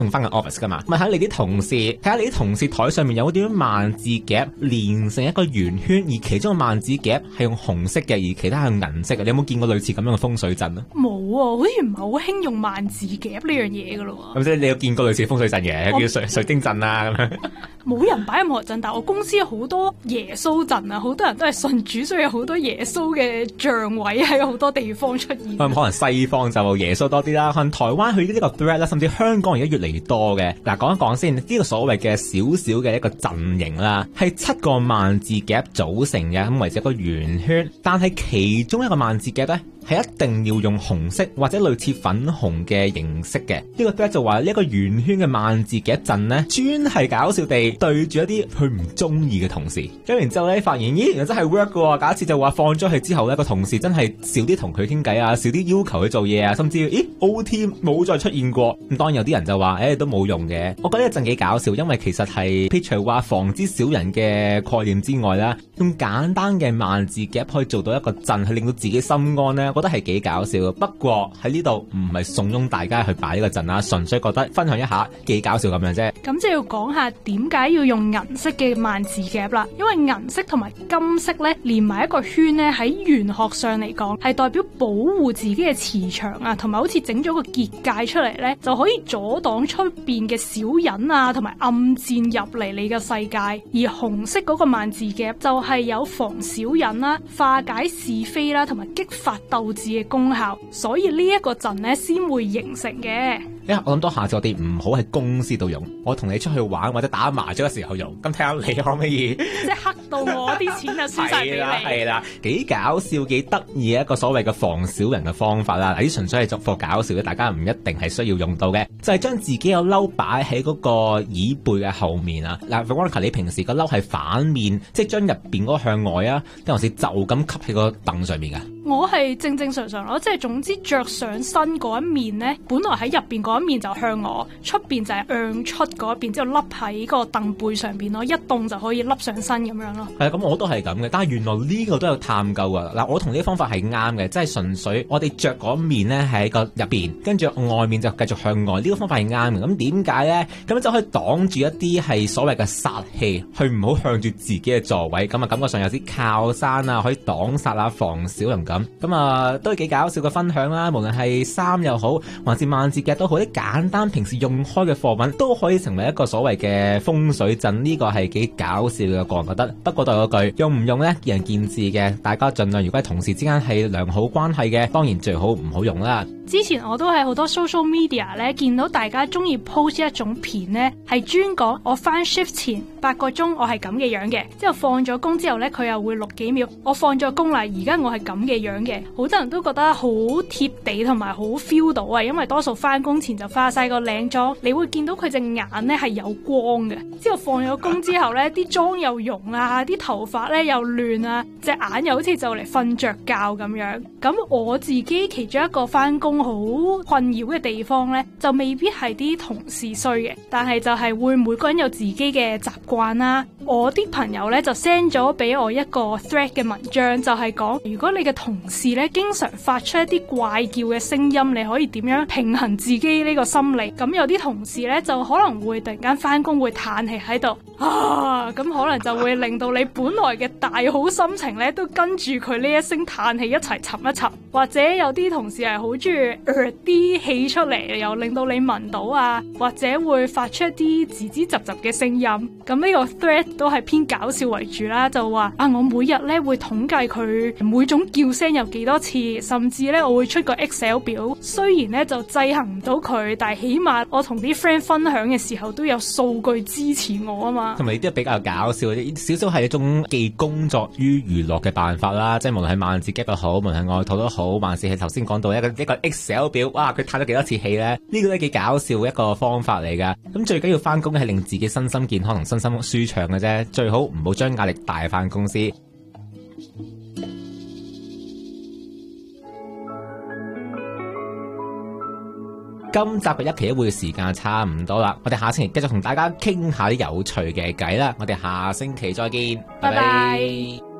用翻個 office 噶嘛，問下你啲同事，睇下你啲同事台上面有啲萬字夾連成一個圓圈，而其中個萬字夾係用紅色嘅，而其他係用銀色嘅。你有冇見過類似咁樣嘅風水陣啊？ 冇啊，好似唔係好興用萬字夾呢樣嘢噶咯。 咁即係你有見過類似風水陣嘅，叫水晶陣啊咁樣。 冇人擺任何陣，但係我公司有好多耶穌陣啊，好多人都係信主，所以有好多耶穌嘅像位喺好多地方出現。 可能西方就耶穌多啲啦，可能台灣佢呢個 thread 啦，甚至香港而家越嚟越多嘅。嗱，講一講先，呢個所謂嘅少少嘅一個陣營啦，係7個萬字夾組成嘅，咁為之一個圓圈。但係其中一個萬字夾咧，係一定要用紅色或者類似粉紅嘅形式嘅。呢個 thread 就話呢一個圓圈嘅萬字夾陣咧，專係搞笑地對住一啲佢唔中意嘅同事。咁然之後咧，發現咦，原來真係 work 嘅。假設就話放咗佢之後咧，個同事真係少啲同佢傾偈啊，少啲要求佢做嘢啊，甚至咦 OT 冇再出現過。咁當然有啲人就話都冇用嘅。我覺得一陣幾搞笑，因為其實係撇除話防止小人嘅概念之外啦，用簡單嘅萬字夾可以做到一個陣，去令到自己心安咧，我覺得係幾搞笑。不過喺呢度唔係慫恿大家去擺呢個陣啦，純粹覺得分享一下幾搞笑咁樣啫。 咁就要講下點解要用銀色嘅萬字夾啦，因為銀色同埋金色咧連埋一個圈咧，喺玄學上嚟講係代表保護自己嘅磁場啊，同埋好似整咗個結界出嚟咧，就可以阻擋出邊嘅小人啊同埋暗箭入嚟你嘅世界。而紅色嗰個萬字夾就係有防小人啦、化解是非啦同埋激發鬥志嘅功效，所以呢一個陣咧先會形成嘅。 我諗到下次我哋唔好喺公司度用，我同你出去玩或者打麻雀嘅時候用，咁睇下你可唔可以即係黑到我啲錢就輸晒俾你。 係啦，幾搞笑幾得意嘅一個所謂嘅防小人嘅方法啦。嗱，純粹係作貨搞笑嘅，大家唔一定係需要用到嘅，就係將自己個褸擺喺嗰個椅背嘅後面啊。嗱，Veronica，你平時個褸係反面，即係將入邊嗰個向外啊，定還是就咁吸喺個凳上面噶？ 我係正正常常咯，即係總之着上身嗰一面咧，本來喺入邊嗰一面就向我，出邊就係向出嗰一邊，之後笠喺個凳背上邊咯，一動就可以笠上身咁樣咯。係啊，咁我都係咁嘅，但係原來呢個都有探究啊！嗱，我同呢啲方法係啱嘅，即係純粹我哋着嗰面咧係喺個入邊，跟住外面就繼續向外，呢個方法係啱嘅。咁點解咧？咁就可以擋住一啲係所謂嘅煞氣，去唔好向住自己嘅座位，咁啊感覺上有啲靠山啊，可以擋煞啊，防小人咁。咁啊，都係幾搞笑嘅分享啦！無論係衫又好，還是萬字夾都好，啲簡單平時用開嘅貨品都可以成為一個所謂嘅風水陣，呢個係幾搞笑嘅，個人覺得。不過對嗰句用唔用呢，見仁見智嘅，大家盡量如果係同事之間係良好關係嘅，當然最好唔好用啦。之前我都喺好多 social media 咧見到大家中意 post 一種片咧，係專講我翻 shift 前8個鐘我係咁嘅樣嘅，之後放咗工之後咧佢又會錄幾秒，我放咗工啦，而家我係咁嘅樣嘅。好多人都覺得好貼地同埋好 feel 到啊，因為多數翻工前就化晒個靚妝，你會見到佢隻眼咧係有光嘅。之後放咗工之後咧，啲妝又溶啊，啲頭髮咧又亂啊，隻眼又好似就嚟瞓着覺咁樣。咁我自己其中一個翻工好困擾嘅地方咧，就未必係啲同事衰嘅，但係就係會每個人有自己嘅習慣啦。我啲朋友咧就 send 咗俾我一個 thread 嘅文章，就係講如果你嘅同事咧經常發出一啲怪叫嘅聲音，你可以點樣平衡自己呢個心理。咁有啲同事咧就可能會突然間翻工會嘆氣喺度啊，咁可能就會令到你本來嘅大好心情咧都跟住佢呢一聲嘆氣一齊沉一沉。或者有啲同事係好中意啲氣出嚟，又令到你聞到啊，或者會發出一啲吱吱雜雜嘅聲音。咁呢個 thread 都係偏搞笑為主啦，就話啊，我每日咧會統計佢每種叫聲有幾多次，甚至咧我會出個 Excel 表。雖然咧就制衡唔到佢，但係起碼我同啲 friend 分享嘅時候都有數據支持我啊嘛。同埋呢啲比較搞笑，少少係一種既工作於娛樂嘅辦法啦，即係無論係萬字夾又好，無論係外套都好，還是係頭先講到一個 Excel 表，哇，佢嘆咗幾多次氣咧？呢個都係幾搞笑一個方法嚟噶。咁最緊要翻工係令自己身心健康同身心舒暢嘅啫，最好唔好將壓力帶翻公司。今集嘅一期一會嘅時間差唔多啦，我哋下星期繼續同大家傾下啲有趣嘅偈啦，我哋下星期再見，拜拜。